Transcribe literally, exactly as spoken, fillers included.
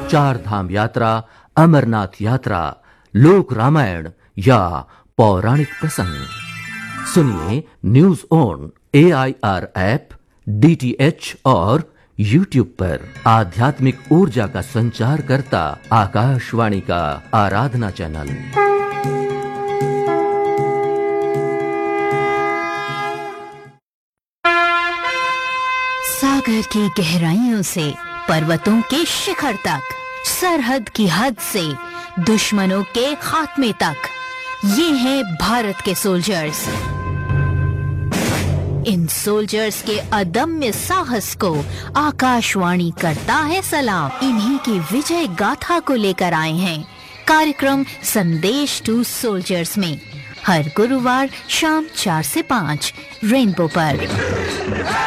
चार धाम यात्रा, अमरनाथ यात्रा, लोक रामायण या पौराणिक प्रसंग। सुनिए news on A I R app, D T H और यूट्यूब पर। आध्यात्मिक ऊर्जा का संचार करता आकाशवाणी का आराधना चैनल। सागर की गहराइयों से पर्वतों के शिखर तक, सरहद की हद से दुश्मनों के खात्मे तक, ये हैं भारत के सोल्जर्स। इन सोल्जर्स के अदम्य साहस को आकाशवाणी करता है सलाम। इन्हीं की विजय गाथा को लेकर आए हैं कार्यक्रम संदेश टू सोल्जर्स में, हर गुरुवार शाम चार से पाँच रेनबो पर।